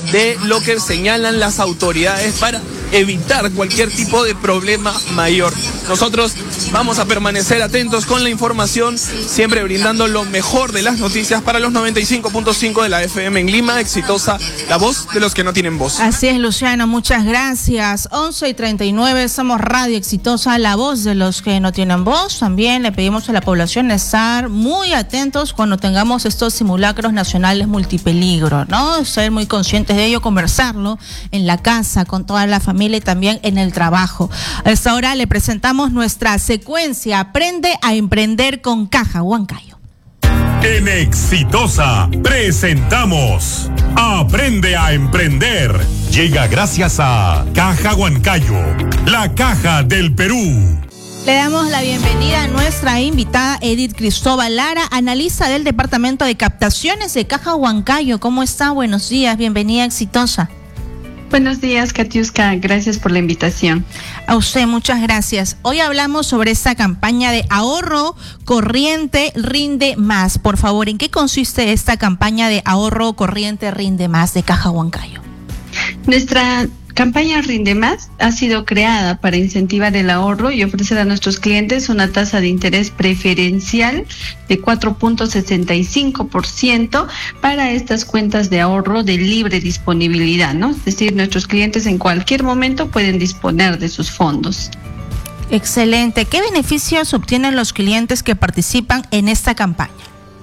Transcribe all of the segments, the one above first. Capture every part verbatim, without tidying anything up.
de lo que señalan las autoridades para evitar cualquier tipo de problema mayor. Nosotros vamos a permanecer atentos con la información, siempre brindando lo mejor de las noticias para los noventa y cinco punto cinco de la F M en Lima. Exitosa, la voz de los que no tienen voz. Así es, Luciano, muchas gracias. once y treinta y nueve, somos Radio Exitosa, la voz de los que no tienen voz. También le pedimos a la población estar muy atentos cuando tengamos estos simulacros nacionales multipeligro, ¿no? Ser muy conscientes de ello, conversarlo en la casa, con toda la familia y también en el trabajo. A esta hora le presentamos nuestra secuencia Aprende a Emprender con Caja Huancayo. En Exitosa presentamos Aprende a Emprender. Llega gracias a Caja Huancayo, la caja del Perú. Le damos la bienvenida a nuestra invitada Edith Cristóbal Lara, analista del Departamento de Captaciones de Caja Huancayo. ¿Cómo está? Buenos días, bienvenida a Exitosa. Buenos días, Katiuska, gracias por la invitación. A usted, muchas gracias. Hoy hablamos sobre esta campaña de ahorro corriente rinde más. Por favor, ¿en qué consiste esta campaña de ahorro corriente rinde más de Caja Huancayo? Nuestra campaña Rinde Más ha sido creada para incentivar el ahorro y ofrecer a nuestros clientes una tasa de interés preferencial de cuatro punto sesenta y cinco por ciento para estas cuentas de ahorro de libre disponibilidad, ¿no? Es decir, nuestros clientes en cualquier momento pueden disponer de sus fondos. Excelente. ¿Qué beneficios obtienen los clientes que participan en esta campaña?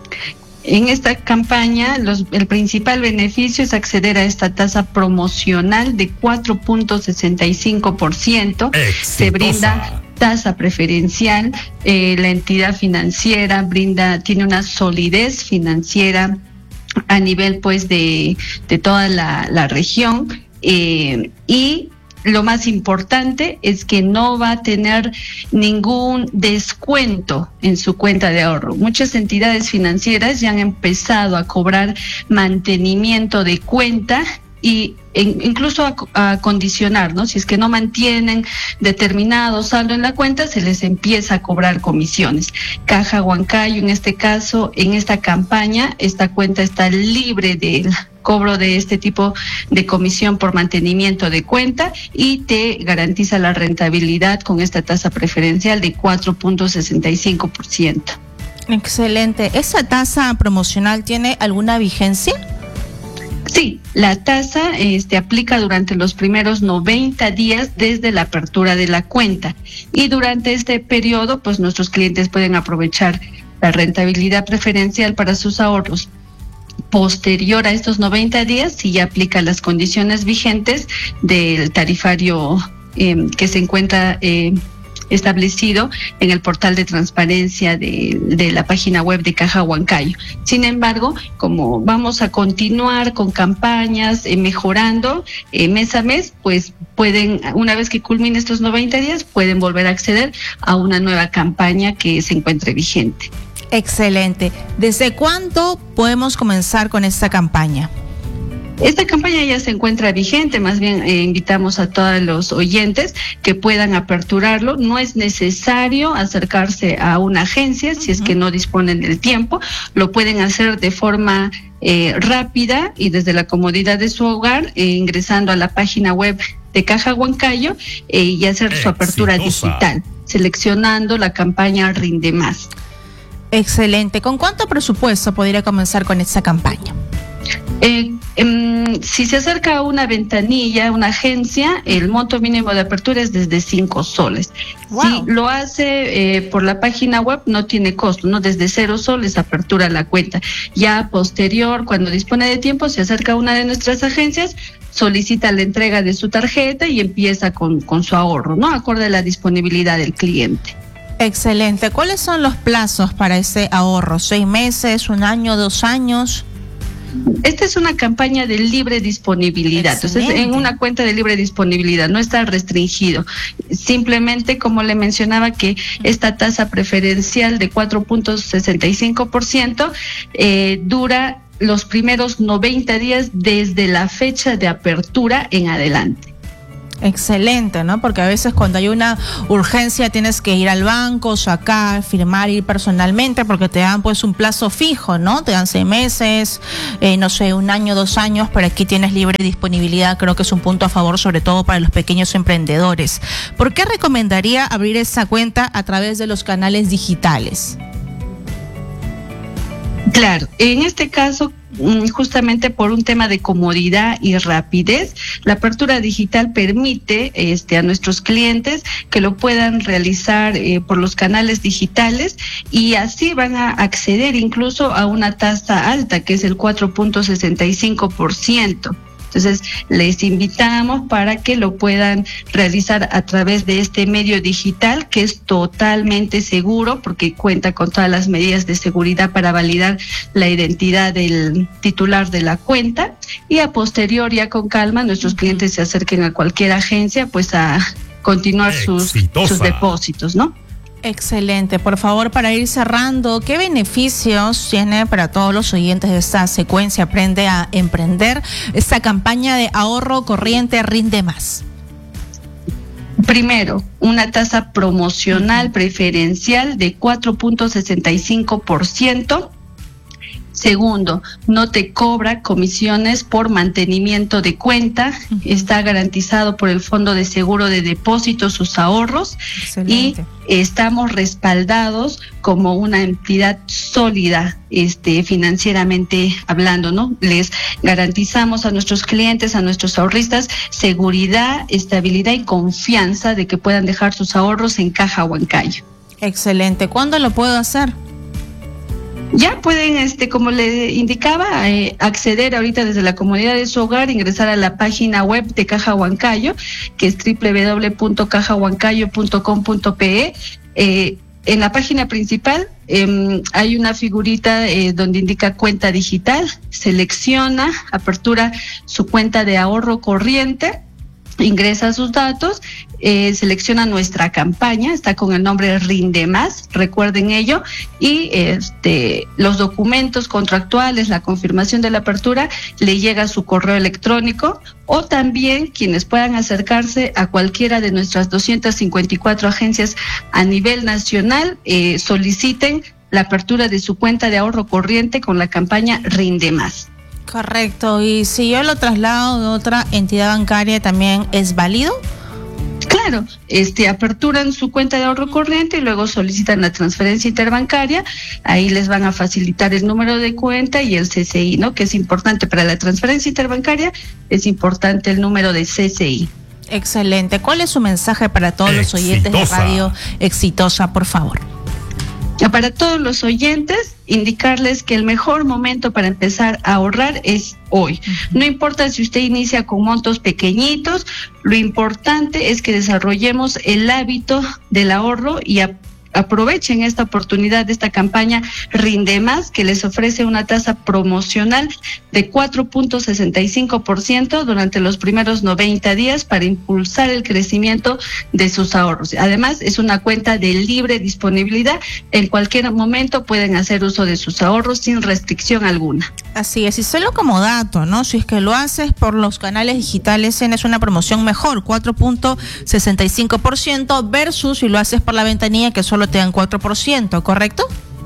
En esta campaña, los, el principal beneficio es acceder a esta tasa promocional de cuatro punto sesenta y cinco por ciento. Se brinda tasa preferencial, eh, la entidad financiera brinda, tiene una solidez financiera a nivel pues de, de toda la, la región, eh, y lo más importante es que no va a tener ningún descuento en su cuenta de ahorro. Muchas entidades financieras ya han empezado a cobrar mantenimiento de cuenta y en, incluso a, a condicionar, ¿no? Si es que no mantienen determinado saldo en la cuenta, se les empieza a cobrar comisiones. Caja Huancayo, en este caso, en esta campaña, esta cuenta está libre del cobro de este tipo de comisión por mantenimiento de cuenta y te garantiza la rentabilidad con esta tasa preferencial de cuatro punto sesenta y cinco por ciento. Excelente. ¿Esa tasa promocional tiene alguna vigencia? Sí, la tasa este, aplica durante los primeros noventa días desde la apertura de la cuenta y durante este periodo pues nuestros clientes pueden aprovechar la rentabilidad preferencial para sus ahorros. Posterior a estos noventa días, si ya aplica las condiciones vigentes del tarifario eh, que se encuentra eh, establecido en el portal de transparencia de, de la página web de Caja Huancayo. Sin embargo, como vamos a continuar con campañas, eh, mejorando eh, mes a mes, pues pueden, una vez que culmine estos noventa días, pueden volver a acceder a una nueva campaña que se encuentre vigente. Excelente. ¿Desde cuándo podemos comenzar con esta campaña? Esta campaña ya se encuentra vigente, más bien eh, invitamos a todos los oyentes que puedan aperturarlo. No es necesario acercarse a una agencia si es que no disponen del tiempo. Lo pueden hacer de forma eh, rápida y desde la comodidad de su hogar, eh, ingresando a la página web de Caja Huancayo eh, y hacer su apertura Exitosa. Digital, seleccionando la campaña Rinde Más. Excelente. ¿Con cuánto presupuesto podría comenzar con esta campaña? Eh, eh, si se acerca a una ventanilla, una agencia, el monto mínimo de apertura es desde cinco soles. Wow. Si lo hace eh, por la página web, no tiene costo, ¿no? Desde cero soles apertura la cuenta. Ya posterior, cuando dispone de tiempo, se acerca a una de nuestras agencias, solicita la entrega de su tarjeta y empieza con, con su ahorro, ¿no? Acorde a la disponibilidad del cliente. Excelente. ¿Cuáles son los plazos para ese ahorro? ¿Seis meses, un año, dos años? Esta es una campaña de libre disponibilidad. Excelente. Entonces, en una cuenta de libre disponibilidad no está restringido. Simplemente, como le mencionaba, que esta tasa preferencial de cuatro punto sesenta y cinco por ciento eh, dura los primeros noventa días desde la fecha de apertura en adelante. Excelente, ¿no? Porque a veces cuando hay una urgencia tienes que ir al banco, sacar, firmar, ir personalmente, porque te dan pues un plazo fijo, ¿no? Te dan seis meses, eh, no sé, un año, dos años, pero aquí tienes libre disponibilidad. Creo que es un punto a favor, sobre todo para los pequeños emprendedores. ¿Por qué recomendaría abrir esa cuenta a través de los canales digitales? Claro, en este caso, justamente por un tema de comodidad y rapidez, la apertura digital permite este, a nuestros clientes que lo puedan realizar eh, por los canales digitales, y así van a acceder incluso a una tasa alta, que es el cuatro punto sesenta y cinco por ciento. Entonces, les invitamos para que lo puedan realizar a través de este medio digital, que es totalmente seguro porque cuenta con todas las medidas de seguridad para validar la identidad del titular de la cuenta, y a posterior, ya con calma, nuestros clientes se acerquen a cualquier agencia pues a continuar sus, sus depósitos, ¿no? Excelente. Por favor, para ir cerrando, ¿qué beneficios tiene para todos los oyentes de esta secuencia Aprende a Emprender esta campaña de ahorro corriente Rinde Más? Primero, una tasa promocional preferencial de cuatro punto sesenta y cinco por ciento. Segundo, no te cobra comisiones por mantenimiento de cuenta. Uh-huh. Está garantizado por el Fondo de Seguro de Depósitos sus ahorros. Excelente. Y estamos respaldados como una entidad sólida, este, financieramente hablando, ¿no? Les garantizamos a nuestros clientes, a nuestros ahorristas, seguridad, estabilidad y confianza de que puedan dejar sus ahorros en Caja Huancayo. Excelente. ¿Cuándo lo puedo hacer? Ya pueden, este, como le indicaba, eh, acceder ahorita desde la comodidad de su hogar, ingresar a la página web de Caja Huancayo, que es doble u doble u doble u punto caja huancayo punto com punto pe. Eh, en la página principal eh, hay una figurita eh, donde indica cuenta digital. Selecciona, apertura su cuenta de ahorro corriente, ingresa sus datos, eh, selecciona nuestra campaña, está con el nombre Rinde Más, recuerden ello, y este los documentos contractuales, la confirmación de la apertura, le llega a su correo electrónico, o también quienes puedan acercarse a cualquiera de nuestras doscientas cincuenta y cuatro agencias a nivel nacional, eh, soliciten la apertura de su cuenta de ahorro corriente con la campaña Rinde Más. Correcto. ¿Y si yo lo traslado de otra entidad bancaria, también es válido? Claro, este, aperturan su cuenta de ahorro corriente y luego solicitan la transferencia interbancaria. Ahí les van a facilitar el número de cuenta y el C C I, ¿no? Que es importante para la transferencia interbancaria, es importante el número de C C I. Excelente. ¿Cuál es su mensaje para todos Exitosa. los oyentes de Radio Exitosa, por favor? Para todos los oyentes, indicarles que el mejor momento para empezar a ahorrar es hoy. No importa si usted inicia con montos pequeñitos, lo importante es que desarrollemos el hábito del ahorro y a aprovechen esta oportunidad de esta campaña Rinde Más, que les ofrece una tasa promocional de cuatro punto sesenta y cinco por ciento durante los primeros noventa días para impulsar el crecimiento de sus ahorros. Además, es una cuenta de libre disponibilidad. En cualquier momento pueden hacer uso de sus ahorros sin restricción alguna. Así es, y solo como dato, ¿no? Si es que lo haces por los canales digitales, es una promoción mejor, cuatro punto sesenta y cinco por ciento versus si lo haces por la ventanilla, que solo te dan cuatro por ciento, ¿correcto?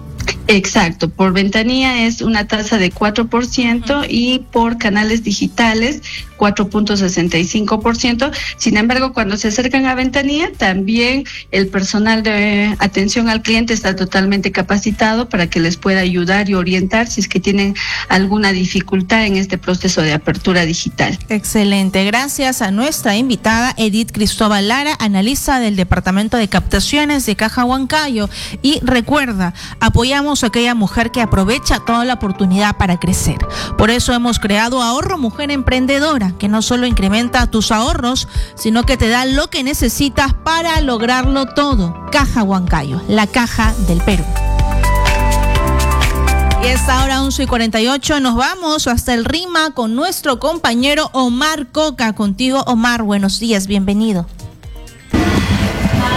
Exacto, por ventanilla es una tasa de cuatro por ciento uh-huh. y por canales digitales cuatro punto sesenta y cinco por ciento. Sin embargo, cuando se acercan a ventanilla, también el personal de atención al cliente está totalmente capacitado para que les pueda ayudar y orientar si es que tienen alguna dificultad en este proceso de apertura digital. Excelente, gracias a nuestra invitada Edith Cristóbal Lara, analista del Departamento de Captaciones de Caja Huancayo. Y recuerda, apoyamos a aquella mujer que aprovecha toda la oportunidad para crecer. Por eso hemos creado Ahorro Mujer Emprendedora, que no solo incrementa tus ahorros, sino que te da lo que necesitas para lograrlo todo. Caja Huancayo, la caja del Perú. Y es ahora once y cuarenta y ocho, nos vamos hasta el Rima con nuestro compañero Omar Coca. Contigo, Omar, buenos días, bienvenido.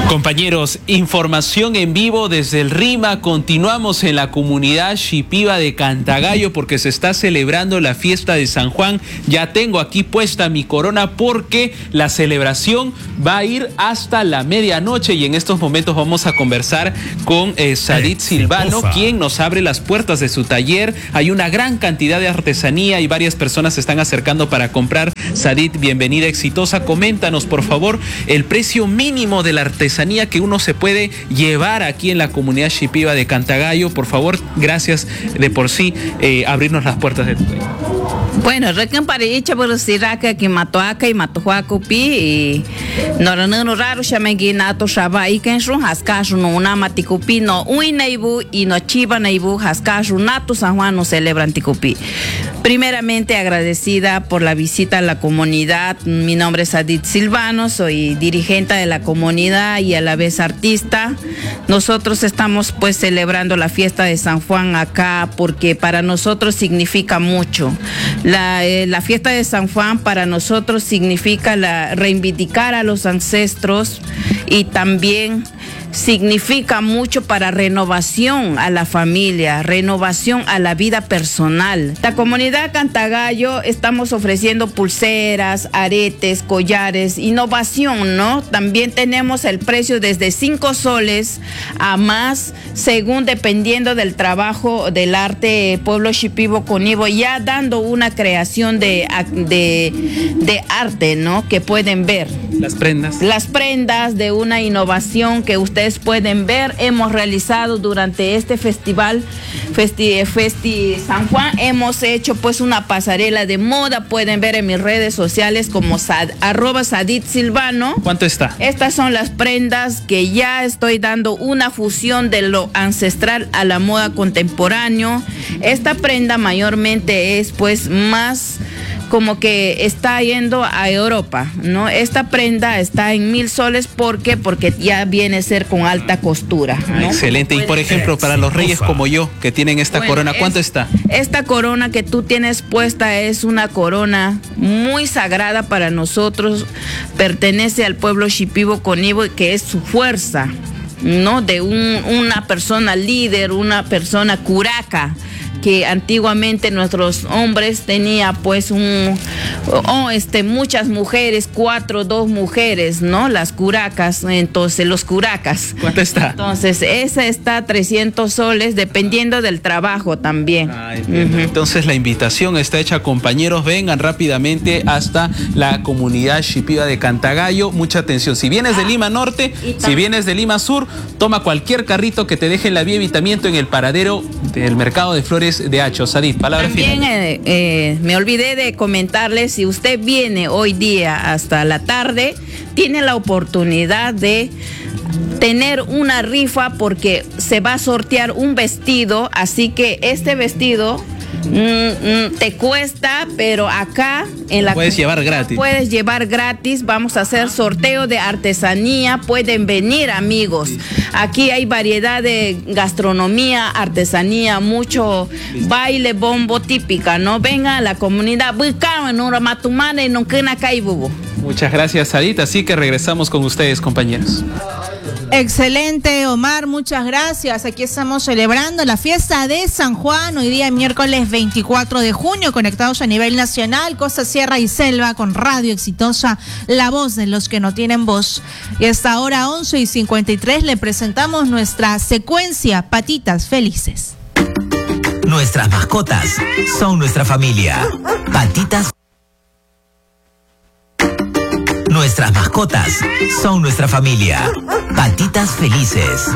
Compañeros, información en vivo desde el RIMA. Continuamos en la comunidad Shipiba de Cantagallo porque se está celebrando la fiesta de San Juan. Ya tengo aquí puesta mi corona porque la celebración va a ir hasta la medianoche y en estos momentos vamos a conversar con eh, Sadit Silvano, quien nos abre las puertas de su taller. Hay una gran cantidad de artesanía y varias personas se están acercando para comprar. Sadit, bienvenida, exitosa. Coméntanos, por favor, el precio mínimo de la artesanía que uno se puede llevar aquí en la comunidad Shipiba de Cantagallo. Por favor, gracias de por sí eh, abrirnos las puertas de tu taller. Bueno, requen para icha por siraka que matoaca y matohuacupi y no no raro chamegui nato shaba y que enrun hascashu no una maticupi no uineibu y no chiva neibu hascashu nato San Juan no celebran ticupi. Primeramente agradecida por la visita a la comunidad. Mi nombre es Sadit Silvano, soy dirigente de la comunidad y a la vez artista. Nosotros estamos pues celebrando la fiesta de San Juan acá porque para nosotros significa mucho. La, eh, la fiesta de San Juan para nosotros significa la, reivindicar a los ancestros y también significa mucho para renovación a la familia, renovación a la vida personal. La comunidad Cantagallo estamos ofreciendo pulseras, aretes, collares, innovación, ¿no? También tenemos el precio desde cinco soles a más, según dependiendo del trabajo del arte Pueblo Shipibo Conibo, ya dando una creación de, de, de arte, ¿no? Que pueden ver. Las prendas. Las prendas de una innovación que ustedes pueden ver. Hemos realizado durante este festival Festi, Festi San Juan, hemos hecho pues una pasarela de moda. Pueden ver en mis redes sociales como sad, arroba Sadit Silvano. ¿Cuánto está? Estas son las prendas que ya estoy dando una fusión de lo ancestral a la moda contemporáneo. Esta prenda mayormente es pues más como que está yendo a Europa, ¿no? Esta prenda está en mil soles. ¿Por qué? Porque ya viene a ser con alta costura, ¿no? Excelente. Y por ejemplo, para los reyes como yo, que tienen esta bueno, corona, ¿cuánto es, está? Esta corona que tú tienes puesta es una corona muy sagrada para nosotros. Pertenece al pueblo Shipibo Conibo, que es su fuerza, ¿no? De un, una persona líder, una persona curaca, que antiguamente nuestros hombres tenía pues un oh, este muchas mujeres, cuatro, dos mujeres, ¿no? Las curacas, entonces los curacas. ¿Cuánto está? Entonces, esa está a trescientos soles, dependiendo del trabajo también. Ah, entiendo. Uh-huh. Entonces la invitación está hecha, compañeros, vengan rápidamente hasta la comunidad Shipiba de Cantagallo. Mucha atención. Si vienes de Lima Norte, si vienes de Lima Sur, toma cualquier carrito que te deje en la vía Evitamiento en el paradero del mercado de flores de Hacho. Sadit, palabra También, final. Eh, eh, me olvidé de comentarles, si usted viene hoy día hasta la tarde, tiene la oportunidad de tener una rifa porque se va a sortear un vestido, así que este vestido mm, mm, te cuesta, pero acá en la puedes llevar gratis. Puedes llevar gratis. Vamos a hacer sorteo de artesanía. Pueden venir, amigos. Aquí hay variedad de gastronomía, artesanía, mucho baile, bombo típica, ¿no? Venga a la comunidad. Muchas gracias, Sadit. Así que regresamos con ustedes, compañeros. Excelente, Omar, muchas gracias. Aquí estamos celebrando la fiesta de San Juan, hoy día miércoles veinticuatro de junio, conectados a nivel nacional, costa, sierra y selva, con Radio Exitosa, la voz de los que no tienen voz. Y hasta ahora once y cincuenta y tres le presentamos nuestra secuencia Patitas Felices. Nuestras mascotas son nuestra familia. Patitas Nuestras mascotas son nuestra familia. Patitas Felices.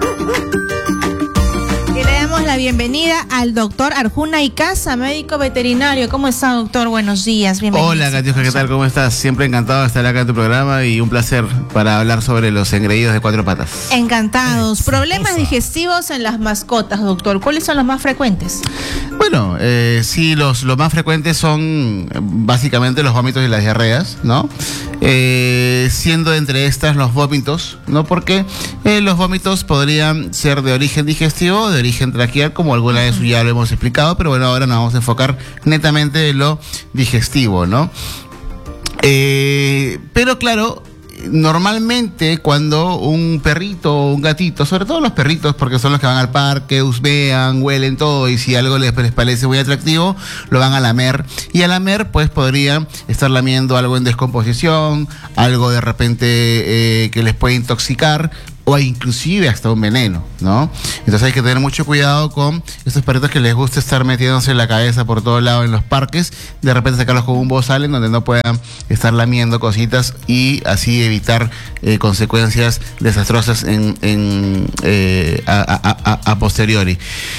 Y le damos la bienvenida al doctor Arjuna Icaza, médico veterinario. ¿Cómo está, doctor? Buenos días, bienvenido. Hola, Katiuska, ¿qué tal? ¿Cómo estás? Siempre encantado de estar acá en tu programa y un placer para hablar sobre los engreídos de cuatro patas. Encantados. Eh, Problemas digestivos en las mascotas, doctor. ¿Cuáles son los más frecuentes? Bueno, eh, sí, los, los más frecuentes son básicamente los vómitos y las diarreas, ¿no? Eh, siendo entre estas los vómitos, ¿no? Porque eh, los vómitos podrían ser de origen digestivo o de origen traqueal, como alguna vez ya lo hemos explicado, pero bueno, ahora nos vamos a enfocar netamente en lo digestivo, ¿no? Eh, pero claro, normalmente cuando un perrito o un gatito, sobre todo los perritos, porque son los que van al parque, husmean, huelen todo, y si algo les, les parece muy atractivo, lo van a lamer. Y al lamer, pues podrían estar lamiendo algo en descomposición, algo de repente eh, que les puede intoxicar, o inclusive hasta un veneno, ¿no? Entonces hay que tener mucho cuidado con estos perritos que les gusta estar metiéndose la cabeza por todos lados en los parques, de repente sacarlos con un bozal en donde no puedan estar lamiendo cositas y así evitar eh, consecuencias desastrosas en, en eh, a, a, a, a posteriori.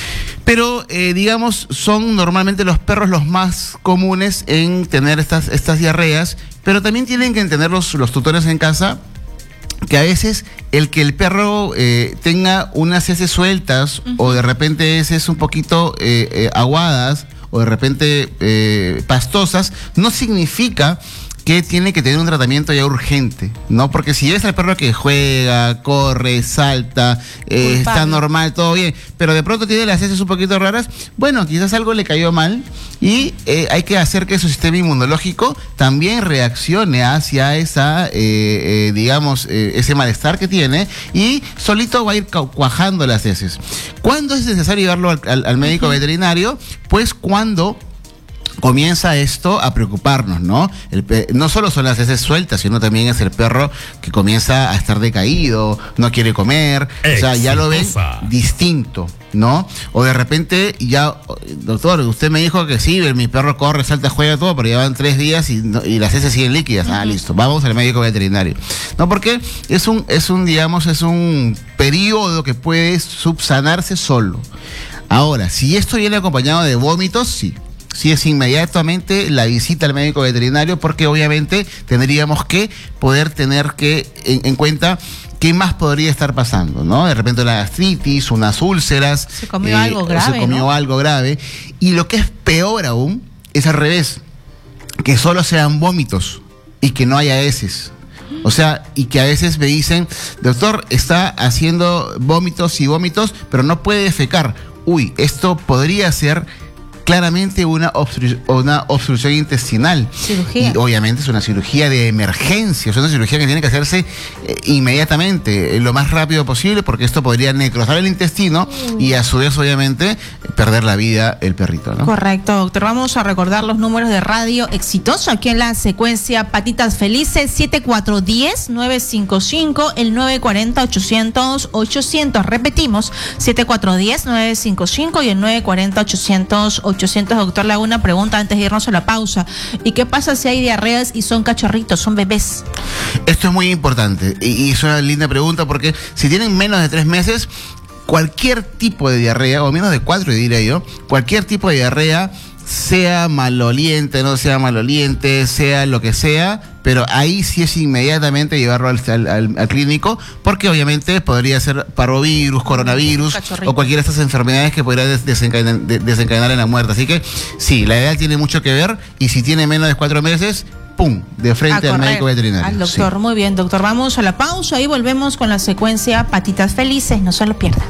Pero, eh, digamos, son normalmente los perros los más comunes en tener estas, estas diarreas, pero también tienen que entender los, los tutores en casa que a veces el que el perro eh, tenga unas heces sueltas, uh-huh, o de repente heces un poquito eh, eh, aguadas o de repente eh, pastosas, no significa que tiene que tener un tratamiento ya urgente, ¿no? Porque si ves al perro que juega, corre, salta, eh, está normal, todo bien, pero de pronto tiene las heces un poquito raras, bueno, quizás algo le cayó mal y eh, hay que hacer que su sistema inmunológico también reaccione hacia esa, eh, eh, digamos, eh, ese malestar que tiene, y solito va a ir cuajando las heces. ¿Cuándo es necesario llevarlo al, al, al médico, uh-huh, veterinario? Pues cuando comienza esto a preocuparnos, ¿no? El, no solo son las heces sueltas, sino también es el perro que comienza a estar decaído, no quiere comer, Exitosa. O sea, ya lo ven distinto, ¿no? O de repente ya, doctor, usted me dijo que sí, mi perro corre, salta, juega, todo, pero ya van tres días y, y las heces siguen líquidas. Uh-huh. Ah, listo, vamos al médico veterinario. No, porque es un, es un, digamos, es un periodo que puede subsanarse solo. Ahora, si esto viene acompañado de vómitos, sí. Sí, es inmediatamente la visita al médico veterinario, porque obviamente tendríamos que poder tener que en, en cuenta qué más podría estar pasando, ¿no? De repente la gastritis, unas úlceras. Se comió eh, algo grave, Se comió ¿no? algo grave. Y lo que es peor aún es al revés, que solo sean vómitos y que no haya heces. O sea, y que a veces me dicen, doctor, está haciendo vómitos y vómitos, pero no puede defecar. Uy, esto podría ser claramente una, obstru una obstrucción intestinal. Cirugía. Y obviamente es una cirugía de emergencia, es una cirugía que tiene que hacerse eh, inmediatamente, eh, lo más rápido posible, porque esto podría necrosar el intestino mm. y a su vez, obviamente, perder la vida el perrito, ¿no? Correcto, doctor. Vamos a recordar los números de Radio Exitoso aquí en la secuencia Patitas Felices: siete cuatro uno cero, nueve cinco cinco, el nueve cuatro cero, ochocientos, ochocientos. Repetimos, siete cuatro uno cero, nueve cinco cinco y el nueve cuatro cero, ochocientos, ochocientos. Doctor, le hago una pregunta antes de irnos a la pausa. ¿Y qué pasa si hay diarreas y son cachorritos, son bebés? Esto es muy importante y, y es una linda pregunta, porque si tienen menos de tres meses, cualquier tipo de diarrea, o menos de cuatro diría yo, cualquier tipo de diarrea, sea maloliente, no sea maloliente, sea lo que sea, pero ahí sí es inmediatamente llevarlo al, al, al clínico, porque obviamente podría ser parvovirus, coronavirus, Cachorrito. o cualquiera de estas enfermedades que podría desencadenar, desencadenar en la muerte. Así que sí, la edad tiene mucho que ver, y si tiene menos de cuatro meses, ¡pum!, de frente al médico veterinario. Al doctor, sí. Muy bien, doctor. Vamos a la pausa y volvemos con la secuencia Patitas Felices. No se lo pierda.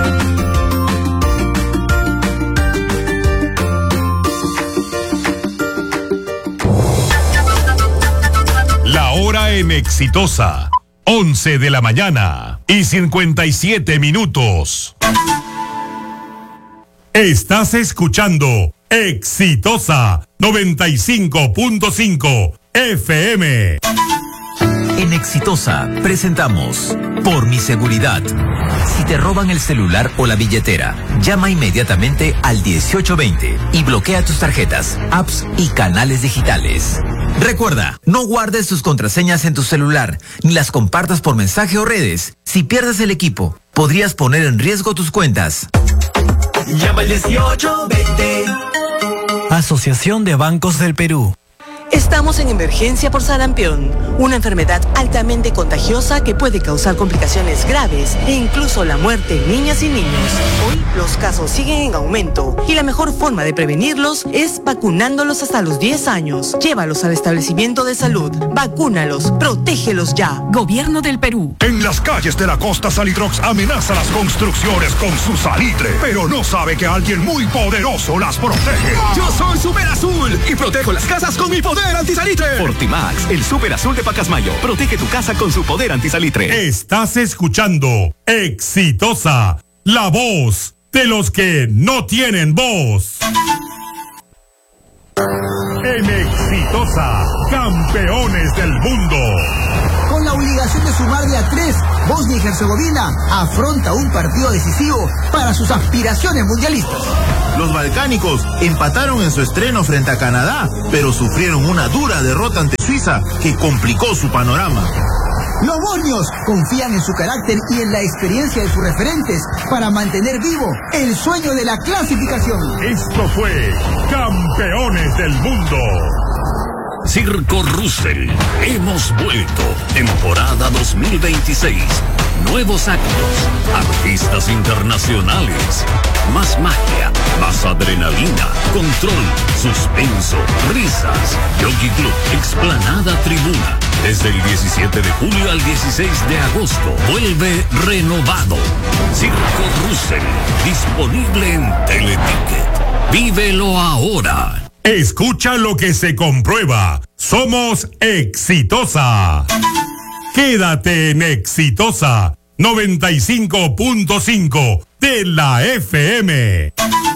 La hora en Exitosa, once de la mañana y cincuenta y siete minutos. Estás escuchando Exitosa noventa y cinco punto cinco F M. En Exitosa presentamos Por mi seguridad. Si te roban el celular o la billetera, llama inmediatamente al dieciocho veinte y bloquea tus tarjetas, apps y canales digitales. Recuerda, no guardes tus contraseñas en tu celular, ni las compartas por mensaje o redes. Si pierdes el equipo, podrías poner en riesgo tus cuentas. Llama al dieciocho veinte. Asociación de Bancos del Perú. Estamos en emergencia por sarampión, una enfermedad altamente contagiosa que puede causar complicaciones graves e incluso la muerte en niñas y niños. Hoy los casos siguen en aumento y la mejor forma de prevenirlos es vacunándolos hasta los diez años. Llévalos al establecimiento de salud, vacúnalos, protégelos ya. Gobierno del Perú. En las calles de la costa, Salitrox amenaza las construcciones con su salitre, pero no sabe que alguien muy poderoso las protege. Yo soy Super Azul y protejo las casas con mi poder. poder antisalitre. Fortimax, el súper azul de Pacasmayo. Protege tu casa con su poder antisalitre. Estás escuchando Exitosa, la voz de los que no tienen voz. En Exitosa, campeones del mundo. Con la obligación de sumar de a tres, Bosnia y Herzegovina afronta un partido decisivo para sus aspiraciones mundialistas. Los balcánicos empataron en su estreno frente a Canadá, pero sufrieron una dura derrota ante Suiza que complicó su panorama. Los bosnios confían en su carácter y en la experiencia de sus referentes para mantener vivo el sueño de la clasificación. Esto fue Campeones del Mundo. Circo Russell, hemos vuelto, temporada dos mil veintiséis, nuevos actos, artistas internacionales, más magia, más adrenalina, control, suspenso, risas, Jockey Club, explanada tribuna, desde el diecisiete de julio al dieciséis de agosto, vuelve renovado, Circo Russell, disponible en Teleticket, vívelo ahora. Escucha lo que se comprueba. Somos Exitosa. Quédate en Exitosa noventa y cinco punto cinco de la F M.